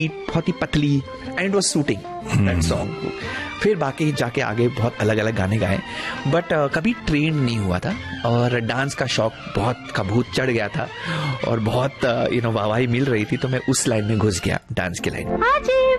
बहुत ही पतली and was shooting that song. फिर बाकी जाके आगे बहुत अलग अलग गाने गाए, बट कभी ट्रेन नहीं हुआ था और डांस का शौक बहुत कबूत चढ़ गया था और बहुत वाहवाही मिल रही थी, तो मैं उस लाइन में घुस गया, डांस की लाइन।